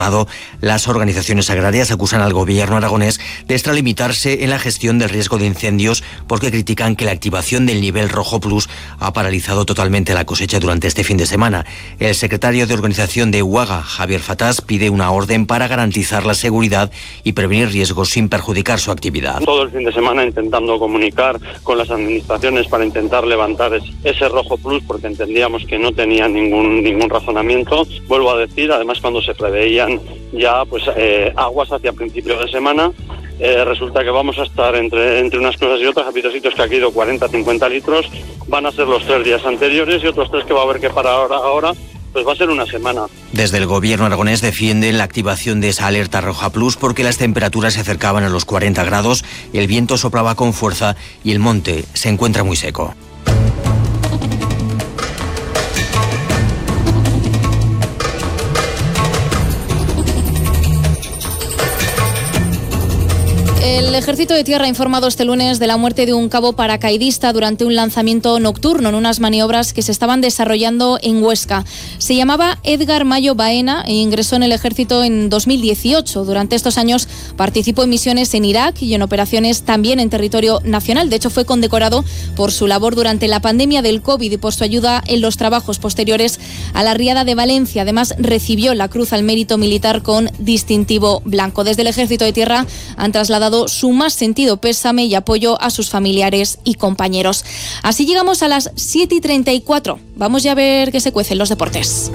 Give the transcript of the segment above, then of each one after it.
Las organizaciones agrarias acusan al gobierno aragonés de extralimitarse en la gestión del riesgo de incendios porque critican que la activación del nivel rojo plus ha paralizado totalmente la cosecha durante este fin de semana. El secretario de organización de UAGA, Javier Fatás, pide una orden para garantizar la seguridad y prevenir riesgos sin perjudicar su actividad. Todo el fin de semana intentando comunicar con las administraciones para intentar levantar ese rojo plus porque entendíamos que no tenía ningún razonamiento. Vuelvo a decir, además cuando se preveían ya aguas hacia principios de semana, resulta que vamos a estar entre unas cosas y otras, ha habido sitios que ha caído 40-50 litros, van a ser los 3 días anteriores y otros 3 que va a haber que parar ahora, pues va a ser una semana. Desde el gobierno aragonés defienden la activación de esa alerta roja plus porque las temperaturas se acercaban a los 40 grados, el viento soplaba con fuerza y el monte se encuentra muy seco. El Ejército de Tierra ha informado este lunes de la muerte de un cabo paracaidista durante un lanzamiento nocturno en unas maniobras que se estaban desarrollando en Huesca. Se llamaba Edgar Mayo Baena e ingresó en el Ejército en 2018. Durante estos años participó en misiones en Irak y en operaciones también en territorio nacional. De hecho, fue condecorado por su labor durante la pandemia del COVID y por su ayuda en los trabajos posteriores a la riada de Valencia. Además, recibió la Cruz al Mérito Militar con distintivo blanco. Desde el Ejército de Tierra han trasladado su más sentido pésame y apoyo a sus familiares y compañeros. Así llegamos a las 7:34. Vamos ya a ver qué se cuece en los deportes.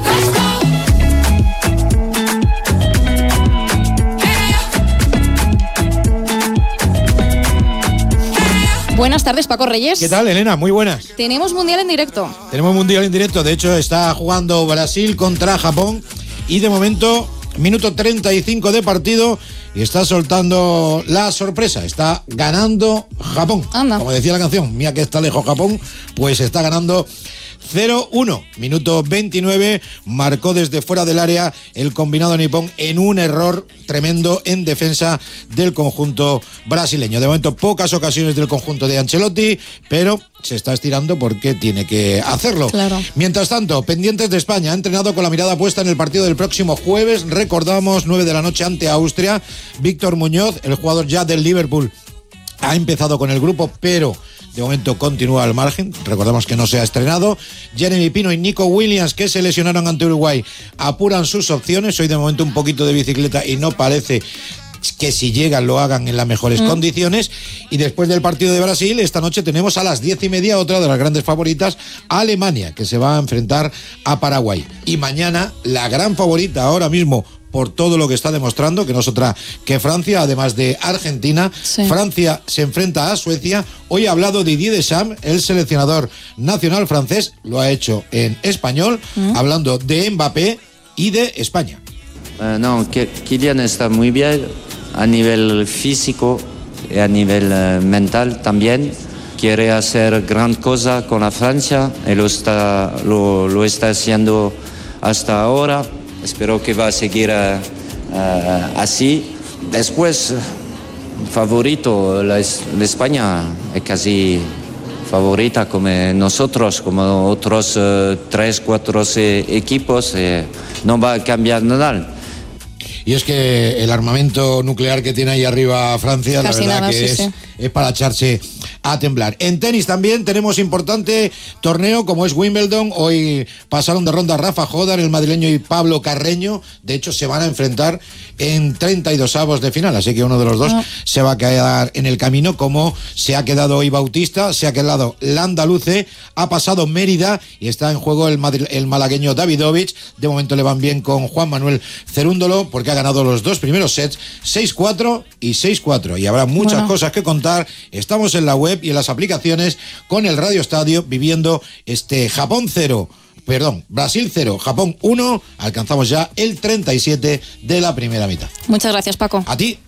Buenas tardes, Paco Reyes. ¿Qué tal, Elena? Muy buenas. Tenemos Mundial en directo. Tenemos Mundial en directo. De hecho, está jugando Brasil contra Japón y de momento, minuto 35 de partido y está soltando la sorpresa. Está ganando Japón. Anda. Como decía la canción, mira que está lejos Japón, pues está ganando 0-1. Minuto 29, marcó desde fuera del área el combinado nipón en un error tremendo en defensa del conjunto brasileño. De momento, pocas ocasiones del conjunto de Ancelotti, pero se está estirando porque tiene que hacerlo. Claro. Mientras tanto, pendientes de España, ha entrenado con la mirada puesta en el partido del próximo jueves. Recordamos, 9 de la noche ante Austria. Víctor Muñoz, el jugador ya del Liverpool, ha empezado con el grupo, pero de momento continúa al margen. Recordemos que no se ha estrenado. Jeremy Pino y Nico Williams, que se lesionaron ante Uruguay, apuran sus opciones. Hoy de momento un poquito de bicicleta y no parece que si llegan lo hagan en las mejores condiciones. Y después del partido de Brasil, esta noche tenemos a las 10:30 otra de las grandes favoritas, Alemania, que se va a enfrentar a Paraguay. Y mañana la gran favorita ahora mismo, por todo lo que está demostrando, que no es otra que Francia, además de Argentina. Sí. Francia se enfrenta a Suecia. Hoy ha hablado Didier Deschamps, el seleccionador nacional francés, lo ha hecho en español, hablando de Mbappé y de España. Kylian está muy bien a nivel físico y a nivel mental también. Quiere hacer gran cosa con la Francia y lo está haciendo hasta ahora. Espero que va a seguir así. Después, favorito, la España es casi favorita como nosotros, como otros 3-4 equipos. No va a cambiar nada. Y es que el armamento nuclear que tiene ahí arriba Francia, casi la verdad nada, que sí, es para echarse a temblar. En tenis también tenemos importante torneo como es Wimbledon. Hoy pasaron de ronda Rafa Jodar, el madrileño, y Pablo Carreño. De hecho, se van a enfrentar en 32avos de final, así que uno de los dos se va a quedar en el camino, como se ha quedado hoy Bautista, se ha quedado Landaluce, ha pasado Mérida y está en juego el malagueño Davidovich. De momento le van bien con Juan Manuel Cerúndolo porque ha ganado los 2 primeros sets, 6-4 y 6-4. Y habrá muchas cosas que contar. Estamos en la web y en las aplicaciones con el Radio Estadio viviendo este Brasil 0, Japón 1. Alcanzamos ya el 37 de la primera mitad. Muchas gracias, Paco. A ti.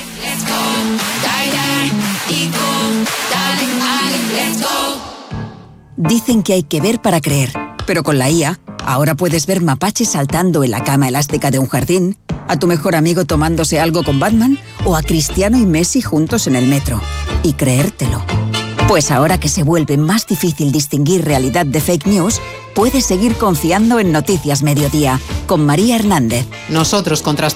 Dicen que hay que ver para creer, pero con la IA ahora puedes ver mapaches saltando en la cama elástica de un jardín, a tu mejor amigo tomándose algo con Batman o a Cristiano y Messi juntos en el metro. Y creértelo. Pues ahora que se vuelve más difícil distinguir realidad de fake news, puedes seguir confiando en Noticias Mediodía con María Hernández. Nosotros contrastamos